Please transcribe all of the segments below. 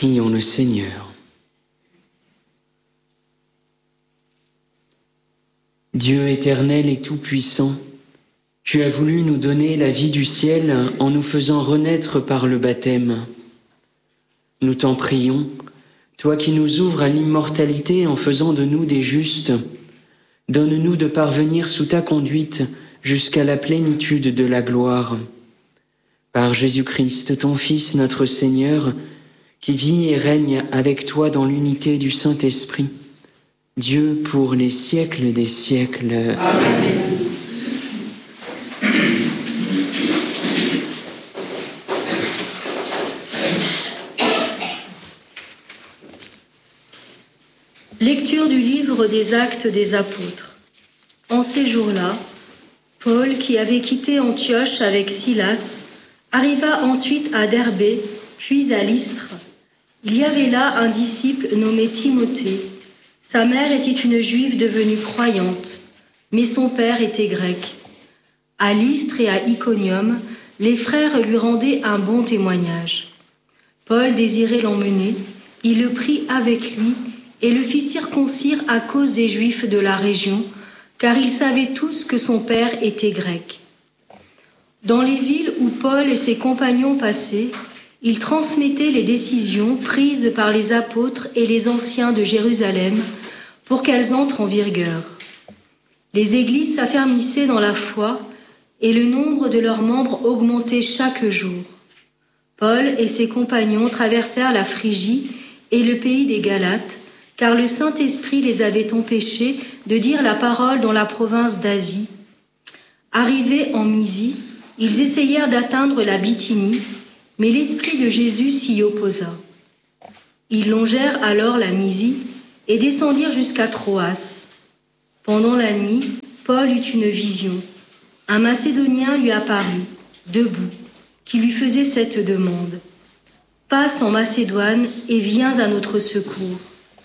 Prions le Seigneur. Dieu éternel et tout-puissant, tu as voulu nous donner la vie du ciel en nous faisant renaître par le baptême. Nous t'en prions, toi qui nous ouvres à l'immortalité en faisant de nous des justes, donne-nous de parvenir sous ta conduite jusqu'à la plénitude de la gloire. Par Jésus-Christ, ton Fils, notre Seigneur, qui vit et règne avec toi dans l'unité du Saint-Esprit, Dieu pour les siècles des siècles. Amen. Lecture du livre des Actes des Apôtres. En ces jours-là, Paul, qui avait quitté Antioche avec Silas, arriva ensuite à Derbé, puis à Lystre. Il y avait là un disciple nommé Timothée. Sa mère était une juive devenue croyante, mais son père était grec. À Lystre et à Iconium, les frères lui rendaient un bon témoignage. Paul désirait l'emmener, il le prit avec lui et le fit circoncire à cause des Juifs de la région, car ils savaient tous que son père était grec. Dans les villes où Paul et ses compagnons passaient, il transmettait les décisions prises par les apôtres et les anciens de Jérusalem pour qu'elles entrent en vigueur. Les églises s'affermissaient dans la foi et le nombre de leurs membres augmentait chaque jour. Paul et ses compagnons traversèrent la Phrygie et le pays des Galates, car le Saint-Esprit les avait empêchés de dire la parole dans la province d'Asie. Arrivés en Mysie, ils essayèrent d'atteindre la Bithynie, mais l'Esprit de Jésus s'y opposa. Ils longèrent alors la Mysie et descendirent jusqu'à Troas. Pendant la nuit, Paul eut une vision. Un Macédonien lui apparut, debout, qui lui faisait cette demande. « Passe en Macédoine et viens à notre secours. »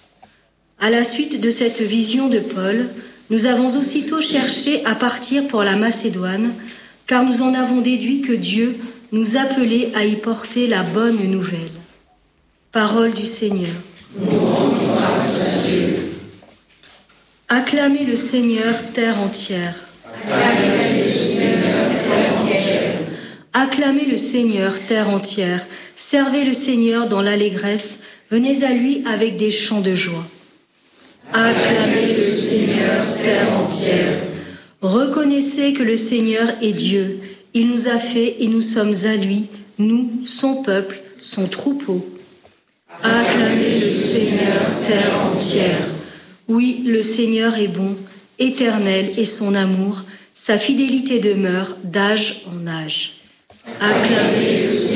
À la suite de cette vision de Paul, nous avons aussitôt cherché à partir pour la Macédoine, car nous en avons déduit que Dieu nous appelait à y porter la bonne nouvelle. Parole du Seigneur. Nous rendons grâce à Dieu. Acclamez le Seigneur, terre entière. Acclamez le Seigneur, terre entière. Acclamez le Seigneur, terre entière. Servez le Seigneur dans l'allégresse. Venez à lui avec des chants de joie. Acclamez le Seigneur, terre entière. Reconnaissez que le Seigneur est Dieu. Il nous a fait et nous sommes à lui, nous, son peuple, son troupeau. Acclamez le Seigneur, terre entière. Oui, le Seigneur est bon, éternel est son amour, sa fidélité demeure d'âge en âge. Acclamez le Seigneur.